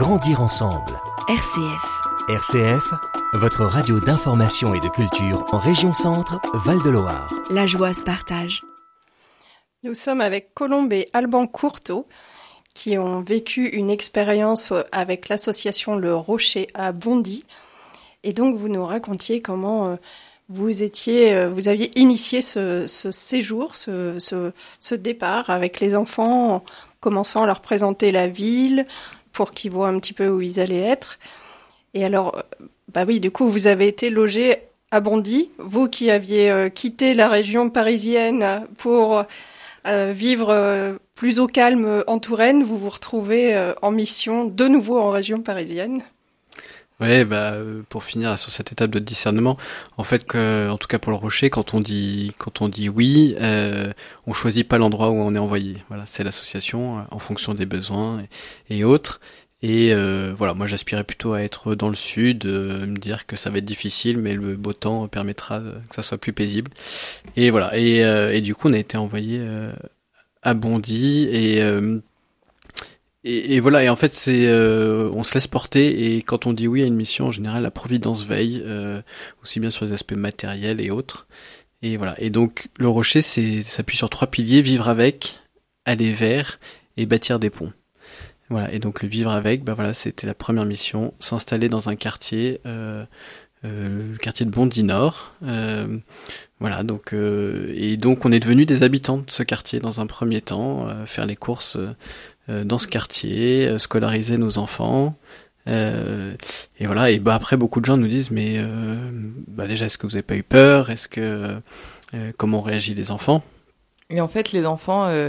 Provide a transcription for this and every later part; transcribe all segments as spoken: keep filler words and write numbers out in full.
Grandir ensemble. R C F. R C F, votre radio d'information et de culture en région Centre, Val-de-Loire. La joie se partage. Nous sommes avec Colombe et Alban Courteau qui ont vécu une expérience avec l'association Le Rocher à Bondy. Et donc vous nous racontiez comment vous étiez, vous aviez initié ce, ce séjour, ce, ce, ce départ avec les enfants, en commençant à leur présenter la ville pour qu'ils voient un petit peu où ils allaient être. Et alors, bah oui, du coup, vous avez été logés à Bondy, vous qui aviez euh, quitté la région parisienne pour euh, vivre euh, plus au calme en Touraine, vous vous retrouvez euh, en mission de nouveau en région parisienne. Ouais, bah pour finir sur cette étape de discernement, en fait, que, en tout cas pour le Rocher, quand on dit quand on dit oui, euh, on choisit pas l'endroit où on est envoyé. Voilà, c'est l'association euh, en fonction des besoins et, et autres. Et euh, voilà, moi j'aspirais plutôt à être dans le sud, euh, me dire que ça va être difficile, mais le beau temps permettra de, que ça soit plus paisible. Et voilà, et, euh, et du coup on a été envoyé euh, à Bondy et euh, Et, et voilà, et en fait, c'est, euh, on se laisse porter, et quand on dit oui à une mission, en général, la providence veille, euh, aussi bien sur les aspects matériels et autres. Et voilà. Et donc, le Rocher, c'est, s'appuie sur trois piliers: vivre avec, aller vers et bâtir des ponts. Voilà. Et donc, le vivre avec, bah voilà, c'était la première mission, s'installer dans un quartier, euh, euh, le quartier de Bondy Nord. Euh, voilà. Donc, euh, et donc, on est devenus des habitants de ce quartier dans un premier temps, euh, faire les courses. Euh, dans ce quartier, euh, scolariser nos enfants, euh, et voilà. Et bah après, beaucoup de gens nous disent, mais euh, bah déjà, est-ce que vous avez pas eu peur? Est-ce que euh, comment ont réagi les enfants? Et en fait, les enfants, euh,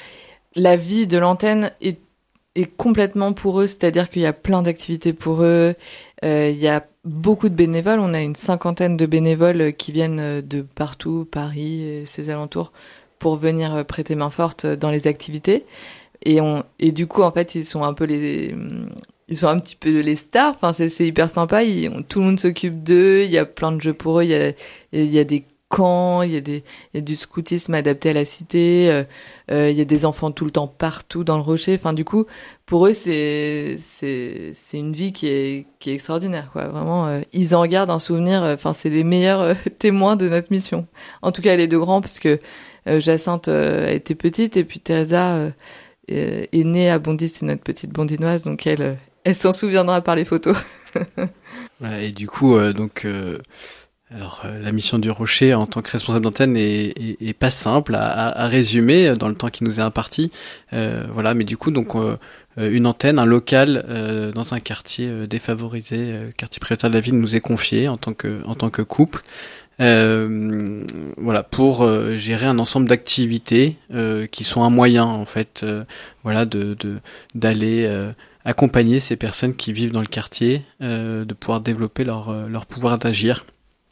la vie de l'antenne est est complètement pour eux, c'est-à-dire qu'il y a plein d'activités pour eux. Euh, il y a beaucoup de bénévoles. On a une cinquantaine de bénévoles qui viennent de partout, Paris et ses alentours, pour venir prêter main forte dans les activités. Et on et du coup en fait ils sont un peu les ils sont un petit peu les stars. Enfin c'est c'est hyper sympa. Ils, on, tout le monde s'occupe d'eux. Il y a plein de jeux pour eux. Il y a il y a des camps. Il y a des il y a du scoutisme adapté à la cité. Euh, euh, il y a des enfants tout le temps partout dans le Rocher. Enfin du coup pour eux c'est c'est c'est une vie qui est qui est extraordinaire quoi. Vraiment euh, ils en gardent un souvenir. Enfin c'est les meilleurs euh, témoins de notre mission. En tout cas les deux grands puisque euh, Jacinthe euh, a été petite et puis Teresa euh, est née à Bondy, c'est notre petite bondinoise, donc elle, elle s'en souviendra par les photos. Ouais, et du coup, euh, donc, euh, alors euh, la mission du Rocher en tant que responsable d'antenne est, est, est pas simple à, à, à résumer dans le temps qui nous est imparti. Euh, voilà, mais du coup, donc euh, une antenne, un local euh, dans un quartier euh, défavorisé, euh, quartier prioritaire de la ville, nous est confié en tant que en tant que couple. Euh, voilà, pour euh, gérer un ensemble d'activités euh, qui sont un moyen en fait, euh, voilà, de, de d'aller euh, accompagner ces personnes qui vivent dans le quartier, euh, de pouvoir développer leur euh, leur pouvoir d'agir.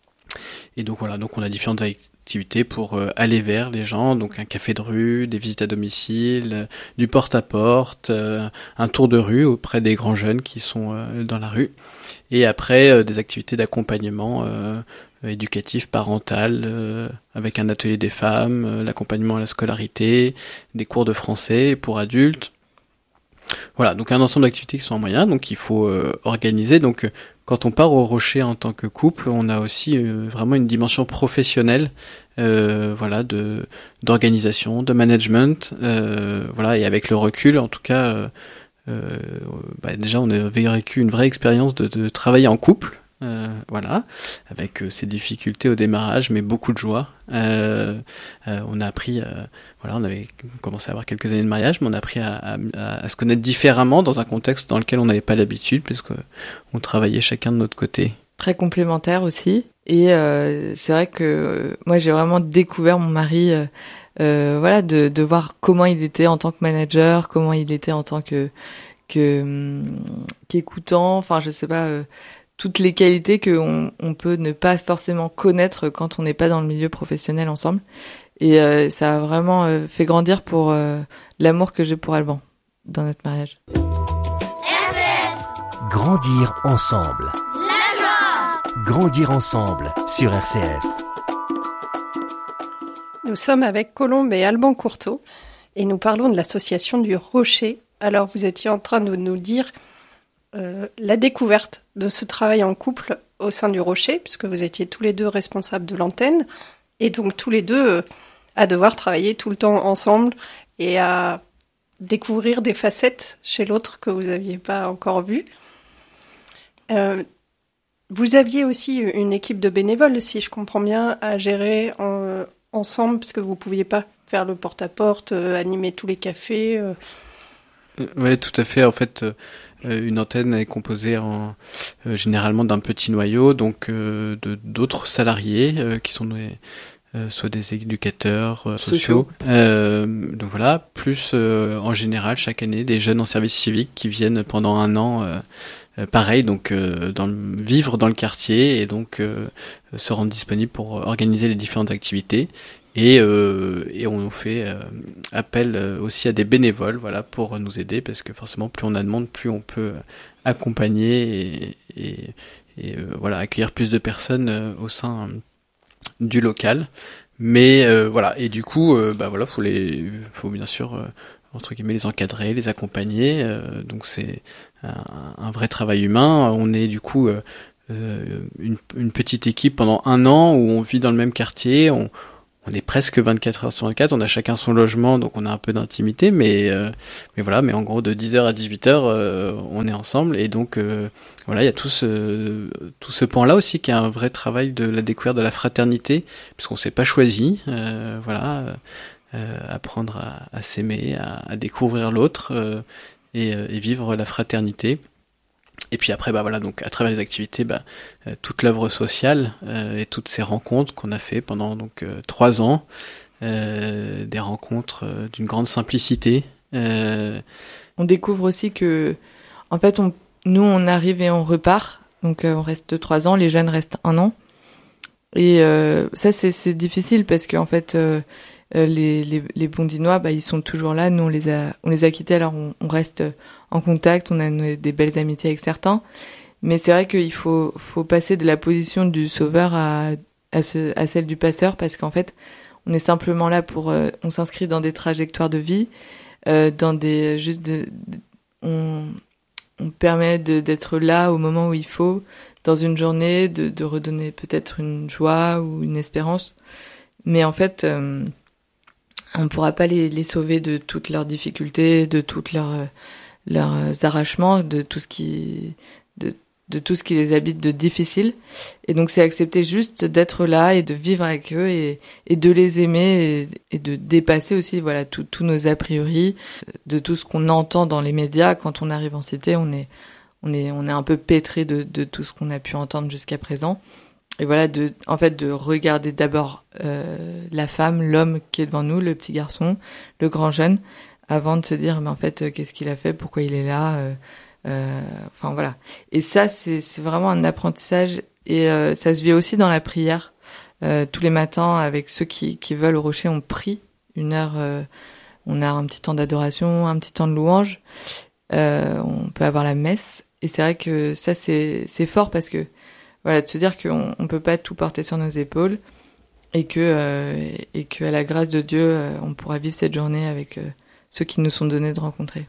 Et donc voilà, donc on a différentes activités pour euh, aller vers les gens, donc un café de rue, des visites à domicile, euh, du porte-à-porte, euh, un tour de rue auprès des grands jeunes qui sont euh, dans la rue, et après euh, des activités d'accompagnement euh, éducatif, parental, euh, avec un atelier des femmes, euh, l'accompagnement à la scolarité, des cours de français pour adultes. Voilà, donc un ensemble d'activités qui sont en moyen, donc il faut euh, organiser. Donc euh, quand on part au Rocher en tant que couple, on a aussi euh, vraiment une dimension professionnelle, euh, voilà, de d'organisation, de management, euh, voilà, et avec le recul, en tout cas, euh, euh, bah, déjà on a vécu une vraie expérience de, de travailler en couple. Euh, voilà, avec euh, ses difficultés au démarrage, mais beaucoup de joie. Euh, euh, on a appris, euh, voilà, on avait commencé à avoir quelques années de mariage, mais on a appris à, à, à se connaître différemment dans un contexte dans lequel on n'avait pas l'habitude, puisque on travaillait chacun de notre côté. Très complémentaire aussi. Et euh, c'est vrai que euh, moi j'ai vraiment découvert mon mari, euh, euh, voilà, de, de voir comment il était en tant que manager, comment il était en tant que que hum, qu'écoutant. Enfin, je sais pas. Euh, toutes les qualités qu'on on peut ne pas forcément connaître quand on n'est pas dans le milieu professionnel ensemble. Et euh, ça a vraiment euh, fait grandir pour euh, l'amour que j'ai pour Alban dans notre mariage. R C F. Grandir ensemble. La joie. Grandir ensemble sur R C F. Nous sommes avec Colombe et Alban Courteau et nous parlons de l'association du Rocher. Alors vous étiez en train de nous dire euh, la découverte de ce travail en couple au sein du Rocher, puisque vous étiez tous les deux responsables de l'antenne, et donc tous les deux euh, à devoir travailler tout le temps ensemble et à découvrir des facettes chez l'autre que vous n'aviez pas encore vues. Euh, vous aviez aussi une équipe de bénévoles, si je comprends bien, à gérer en, ensemble, parce que vous ne pouviez pas faire le porte-à-porte, euh, animer tous les cafés. Euh. Oui, tout à fait. En fait, euh, une antenne est composée en, euh, généralement d'un petit noyau, donc euh, de d'autres salariés euh, qui sont des, euh, soit des éducateurs euh, sociaux. sociaux. Euh, donc voilà, plus euh, en général chaque année des jeunes en service civique qui viennent pendant un an. Euh, Euh, pareil, donc euh, dans le, vivre dans le quartier et donc euh, se rendre disponible pour organiser les différentes activités. Et, euh, et on fait euh, appel euh, aussi à des bénévoles, voilà, pour nous aider, parce que forcément, plus on a de monde, plus on peut accompagner et, et, et euh, voilà, accueillir plus de personnes euh, au sein euh, du local. Mais euh, voilà, et du coup, euh, bah voilà, faut les, faut bien sûr euh, entre guillemets les encadrer, les accompagner. Euh, donc c'est un, un vrai travail humain. On est du coup euh, une, une petite équipe pendant un an où on vit dans le même quartier. On, on est presque vingt-quatre heures sur vingt-quatre. On a chacun son logement, donc on a un peu d'intimité, mais euh, mais voilà. Mais en gros, de dix heures à dix-huit heures, euh, on est ensemble. Et donc euh, voilà, il y a tout ce tout ce pan-là aussi qui est un vrai travail de la découverte de la fraternité, puisqu'on s'est pas choisi. Euh, voilà. Euh, apprendre à, à s'aimer, à, à découvrir l'autre euh, et, euh, et vivre la fraternité. Et puis après, bah voilà, donc à travers les activités, bah, euh, toute l'œuvre sociale euh, et toutes ces rencontres qu'on a fait pendant donc euh, trois ans, euh, des rencontres euh, d'une grande simplicité. Euh... On découvre aussi que, en fait, on, nous on arrive et on repart, donc euh, on reste trois ans, les jeunes restent un an. Et euh, ça c'est, c'est difficile parce que en fait. Euh, Euh, les, les, les Bondinois, bah, ils sont toujours là. Nous, on les a, on les a quittés. Alors, on, on reste en contact. On a des belles amitiés avec certains. Mais c'est vrai qu'il faut, faut passer de la position du sauveur à, à, ce, à celle du passeur, parce qu'en fait, on est simplement là pour, euh, on s'inscrit dans des trajectoires de vie, euh, dans des, juste de, de on, on permet de, d'être là au moment où il faut, dans une journée, de, de redonner peut-être une joie ou une espérance. Mais en fait, euh, on ne pourra pas les, les sauver de toutes leurs difficultés, de toutes leurs, leurs arrachements, de tout ce qui, de, de tout ce qui les habite de difficile. Et donc, c'est accepter juste d'être là et de vivre avec eux et, et de les aimer et, et de dépasser aussi, voilà, tous nos a priori, de tout ce qu'on entend dans les médias. Quand on arrive en cité, on est, on est, on est un peu pétré de, de tout ce qu'on a pu entendre jusqu'à présent. Et voilà, de, en fait, de regarder d'abord euh, la femme, l'homme qui est devant nous, le petit garçon, le grand jeune, avant de se dire, mais en fait, euh, qu'est-ce qu'il a fait, pourquoi il est là, euh, euh, enfin voilà. Et ça, c'est, c'est vraiment un apprentissage, et euh, ça se vit aussi dans la prière. Euh, tous les matins, avec ceux qui, qui veulent au Rocher, on prie une heure. Euh, on a un petit temps d'adoration, un petit temps de louange. Euh, on peut avoir la messe, et c'est vrai que ça, c'est, c'est fort parce que voilà, de se dire qu'on on peut pas tout porter sur nos épaules et que euh, et que à la grâce de Dieu, euh, on pourra vivre cette journée avec euh, ceux qui nous sont donnés de rencontrer.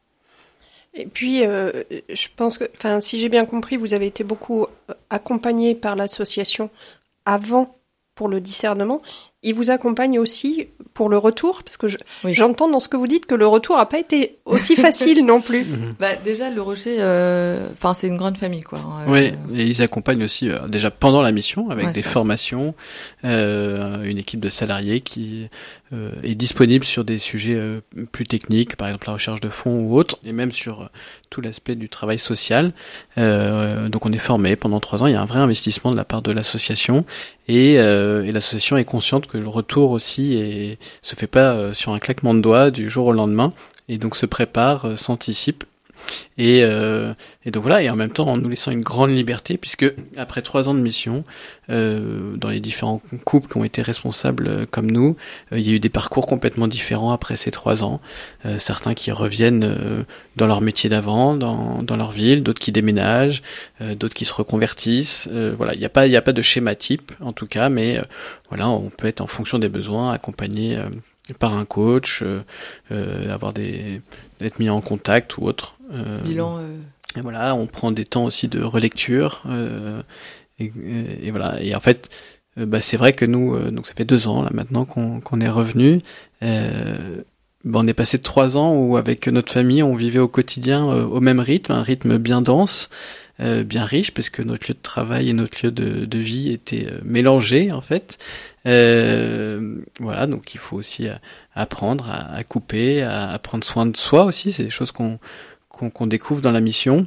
Et puis, euh, je pense que, enfin, si j'ai bien compris, vous avez été beaucoup accompagné par l'association avant pour le discernement. Il vous accompagne aussi pour le retour, parce que je, oui. j'entends dans ce que vous dites que le retour n'a pas été aussi facile non plus. Bah déjà le Rocher, enfin euh, c'est une grande famille quoi. Oui, et ils accompagnent aussi euh, déjà pendant la mission avec ouais, des formations, euh, une équipe de salariés qui euh, est disponible sur des sujets euh, plus techniques, par exemple la recherche de fonds ou autre, et même sur euh, tout l'aspect du travail social. Euh, donc on est formé pendant trois ans. Il y a un vrai investissement de la part de l'association et, euh, et l'association est consciente que le retour aussi est, se fait pas euh, sur un claquement de doigts du jour au lendemain, et donc se prépare, euh, s'anticipe. Et, euh, et donc voilà, et en même temps en nous laissant une grande liberté, puisque après trois ans de mission, euh, dans les différents couples qui ont été responsables euh, comme nous, euh, il y a eu des parcours complètement différents après ces trois ans. Euh, certains qui reviennent euh, dans leur métier d'avant, dans, dans leur ville, d'autres qui déménagent, euh, d'autres qui se reconvertissent. Euh, voilà, il n'y a pas, il y a pas de schéma type en tout cas, mais euh, voilà, on peut être en fonction des besoins accompagné euh, par un coach, euh, euh, avoir des, d'être mis en contact ou autre. Euh, bilan. Euh... Et voilà, on prend des temps aussi de relecture. Euh, et, et, et voilà. Et en fait, euh, bah, c'est vrai que nous, euh, donc ça fait deux ans là maintenant qu'on, qu'on est revenu. Euh, bah, on est passé de trois ans où avec notre famille, on vivait au quotidien euh, au même rythme, un rythme bien dense, euh, bien riche, parce que notre lieu de travail et notre lieu de, de vie étaient euh, mélangés en fait. Euh, voilà, donc il faut aussi euh, apprendre à, à couper, à, à prendre soin de soi aussi. C'est des choses qu'on qu'on, qu'on découvre dans la mission.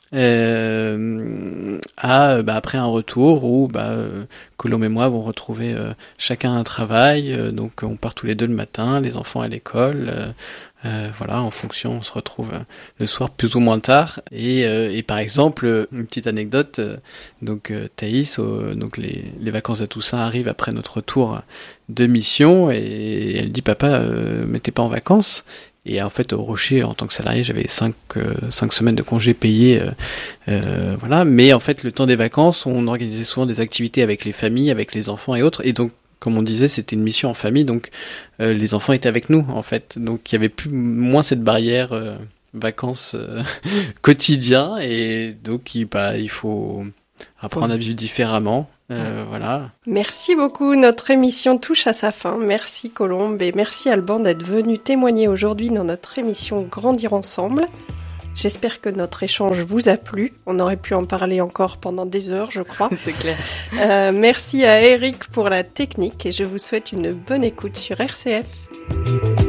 Euh, à bah, après un retour où bah, euh, Colombe et moi vont retrouver euh, chacun un travail. Euh, donc on part tous les deux le matin, les enfants à l'école. Euh, Euh, voilà, en fonction, on se retrouve euh, le soir plus ou moins tard. Et, euh, et par exemple, une petite anecdote, euh, donc euh, Thaïs, euh, donc les, les vacances de Toussaint arrivent après notre retour de mission et elle dit papa, euh, mais t'es pas en vacances? Et en fait, au Rocher, en tant que salarié, j'avais cinq, euh, cinq semaines de congés payés, euh, euh, voilà. Mais en fait, le temps des vacances, on organisait souvent des activités avec les familles, avec les enfants et autres. Et donc, comme on disait, c'était une mission en famille, donc euh, les enfants étaient avec nous, en fait. Donc, il y avait plus moins cette barrière euh, vacances euh, quotidien, et donc, il, bah, il faut apprendre à vivre différemment. Euh, voilà. Merci beaucoup. Notre émission touche à sa fin. Merci Colombe et merci Alban d'être venu témoigner aujourd'hui dans notre émission Grandir ensemble. J'espère que notre échange vous a plu. On aurait pu en parler encore pendant des heures, je crois. C'est clair. Euh, merci à Eric pour la technique et je vous souhaite une bonne écoute sur R C F.